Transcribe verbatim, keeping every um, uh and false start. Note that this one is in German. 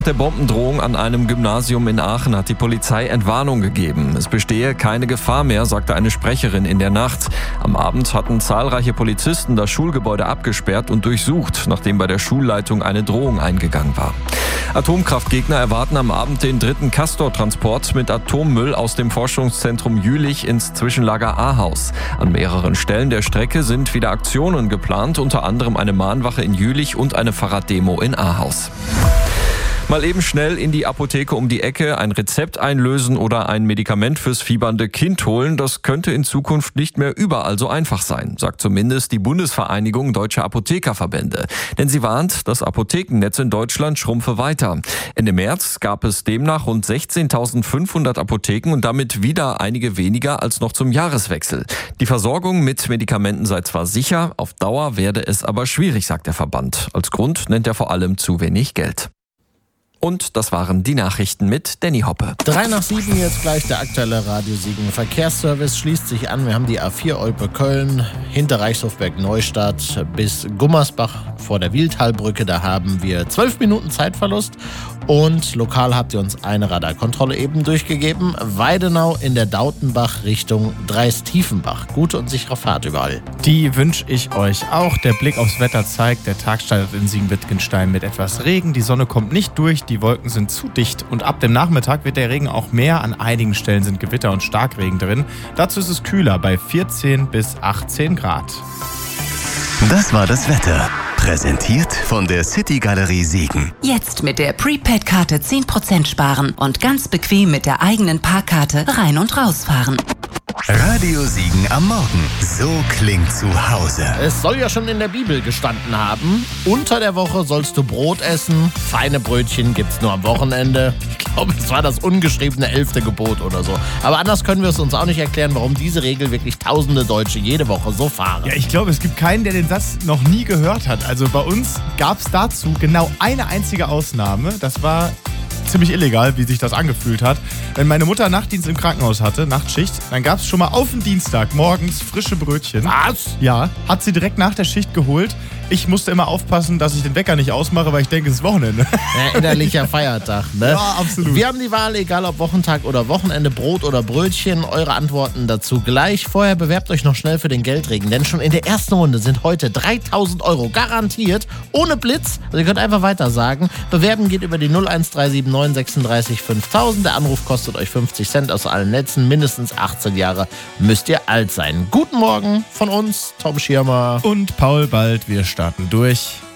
Der Bombendrohung an einem Gymnasium in Aachen hat die Polizei Entwarnung gegeben. Es bestehe keine Gefahr mehr, sagte eine Sprecherin in der Nacht. Am Abend hatten zahlreiche Polizisten das Schulgebäude abgesperrt und durchsucht, nachdem bei der Schulleitung eine Drohung eingegangen war. Atomkraftgegner erwarten am Abend den dritten Castor-Transport mit Atommüll aus dem Forschungszentrum Jülich ins Zwischenlager Ahaus. An mehreren Stellen der Strecke sind wieder Aktionen geplant, unter anderem eine Mahnwache in Jülich und eine Fahrraddemo in Ahaus. Mal eben schnell in die Apotheke um die Ecke, ein Rezept einlösen oder ein Medikament fürs fiebernde Kind holen, das könnte in Zukunft nicht mehr überall so einfach sein, sagt zumindest die Bundesvereinigung Deutscher Apothekerverbände. Denn sie warnt, das Apothekennetz in Deutschland schrumpfe weiter. Ende März gab es demnach rund sechzehntausendfünfhundert Apotheken und damit wieder einige weniger als noch zum Jahreswechsel. Die Versorgung mit Medikamenten sei zwar sicher, auf Dauer werde es aber schwierig, sagt der Verband. Als Grund nennt er vor allem zu wenig Geld. Und das waren die Nachrichten mit Danny Hoppe. Drei nach sieben jetzt gleich der aktuelle Radio Siegen Verkehrsservice schließt sich an. Wir haben die A vier Olpe-Köln hinter Reichshofberg-Neustadt bis Gummersbach vor der Wiehltalbrücke. Da haben wir zwölf Minuten Zeitverlust. Und lokal habt ihr uns eine Radarkontrolle eben durchgegeben. Weidenau in der Dautenbach Richtung Dreis-Tiefenbach. Gute und sichere Fahrt überall. Die wünsche ich euch auch. Der Blick aufs Wetter zeigt, der Tag startet in Siegen-Wittgenstein mit etwas Regen. Die Sonne kommt nicht durch, die Wolken sind zu dicht. Und ab dem Nachmittag wird der Regen auch mehr. An einigen Stellen sind Gewitter und Starkregen drin. Dazu ist es kühler bei vierzehn bis achtzehn Grad. Das war das Wetter. Präsentiert von der City Galerie Siegen. Jetzt mit der Prepaid-Karte zehn Prozent sparen und ganz bequem mit der eigenen Parkkarte rein und rausfahren. Radio Siegen am Morgen. So klingt zu Hause. Es soll ja schon in der Bibel gestanden haben. Unter der Woche sollst du Brot essen. Feine Brötchen gibt's nur am Wochenende. Ich glaube, es war das ungeschriebene elfte Gebot oder so. Aber anders können wir es uns auch nicht erklären, warum diese Regel wirklich tausende Deutsche jede Woche so fahren. Ja, ich glaube, es gibt keinen, der den Satz noch nie gehört hat. Also bei uns gab es dazu genau eine einzige Ausnahme. Das war ziemlich illegal, wie sich das angefühlt hat. Wenn meine Mutter Nachtdienst im Krankenhaus hatte, Nachtschicht, dann gab es schon mal auf den Dienstag morgens frische Brötchen. Was? Ja, hat sie direkt nach der Schicht geholt. Ich musste immer aufpassen, dass ich den Wecker nicht ausmache, weil ich denke, es ist Wochenende. Ja, innerlicher Feiertag, ne? Ja, absolut. Wir haben die Wahl, egal ob Wochentag oder Wochenende, Brot oder Brötchen. Eure Antworten dazu gleich. Vorher bewerbt euch noch schnell für den Geldregen, denn schon in der ersten Runde sind heute dreitausend Euro garantiert, ohne Blitz. Also ihr könnt einfach weiter sagen. Bewerben geht über die null eins drei sieben neun sechsunddreißig fünftausend. Der Anruf kostet euch fünfzig Cent aus allen Netzen. Mindestens achtzehn Jahre müsst ihr alt sein. Guten Morgen von uns, Tom Schirmer und Paul Bald. Wir starten durch.